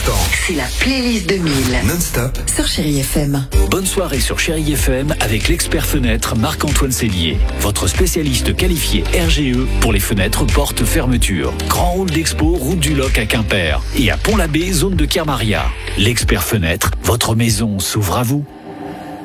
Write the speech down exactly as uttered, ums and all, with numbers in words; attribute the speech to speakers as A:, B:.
A: C'est la playlist deux mille.
B: Non-stop.
A: Sur Chérie F M.
C: Bonne soirée sur Chérie F M avec l'expert fenêtre Marc-Antoine Sellier. Votre spécialiste qualifié R G E pour les fenêtres portes fermeture. Grand hall d'expo, route du Loc à Quimper. Et à Pont-l'Abbé, zone de Kermaria. L'expert fenêtre, votre maison s'ouvre à vous.